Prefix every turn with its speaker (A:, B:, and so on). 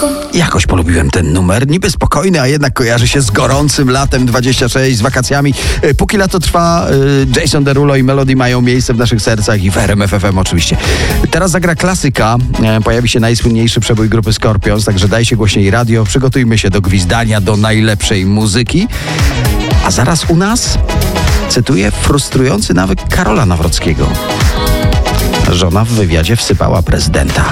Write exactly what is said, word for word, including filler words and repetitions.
A: Jakoś polubiłem ten numer. Niby spokojny, a jednak kojarzy się z gorącym latem dwadzieścia sześć, z wakacjami. Póki lato trwa, Jason Derulo i Melody mają miejsce w naszych sercach i w R M F F M oczywiście. Teraz zagra klasyka. Pojawi się najsłynniejszy przebój grupy Scorpions, także daj się głośniej radio. Przygotujmy się do gwizdania, do najlepszej muzyki. A zaraz u nas, cytuję, frustrujący nawyk Karola Nawrockiego. Żona w wywiadzie wsypała prezydenta.